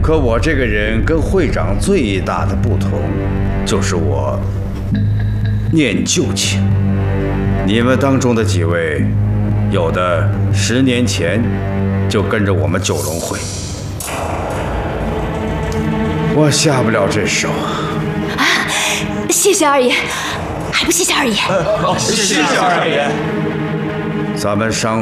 可我这个人跟会长最大的不同，就是我念旧情。你们当中的几位，有的10年前就跟着我们九龙会，我下不了这手。 啊，谢谢二爷，还不谢谢二爷？ 谢谢二爷。 咱们商